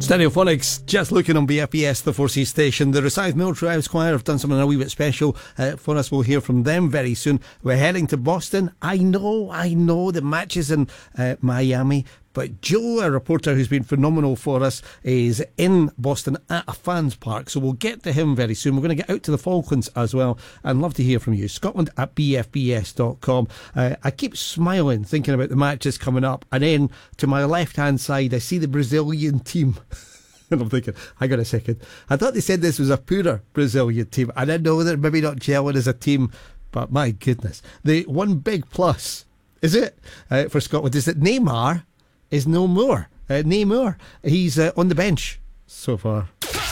Stereophonics, just looking on BFBS, the 4C station. The Rosyth Military Ives Choir have done something a wee bit special for us. We'll hear from them very soon. We're heading to Boston. I know, the match is in Miami. But Joe, a reporter who's been phenomenal for us, is in Boston at a fans park. So we'll get to him very soon. We're going to get out to the Falklands as well. I'd love to hear from you. Scotland at bfbs.com. I keep smiling thinking about the matches coming up. And then to my left-hand side, I see the Brazilian team. And I'm thinking, hang on a second. I thought they said this was a poorer Brazilian team. And I know they're maybe not gelling as a team. But my goodness. The one big plus, is it, for Scotland, is that Neymar is no more. Neymar, he's on the bench so far.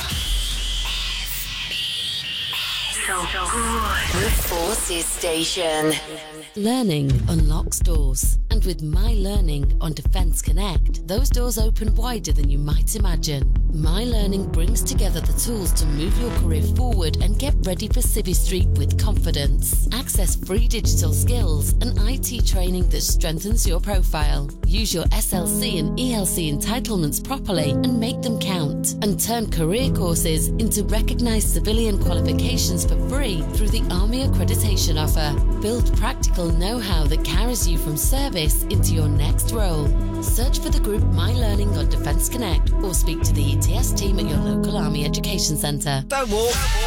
The Forces Station. Learning unlocks doors, and with My Learning on Defence Connect, those doors open wider than you might imagine. My Learning brings together the tools to move your career forward and get ready for Civvy Street with confidence. Access free digital skills and IT training that strengthens your profile. Use your SLC and ELC entitlements properly and make them count. And turn career courses into recognised civilian qualifications for free through the Army Accreditation Offer. Build practical know-how that carries you from service into your next role. Search for the group My Learning on Defence Connect or speak to the ETS team at your local Army Education Centre. Don't walk.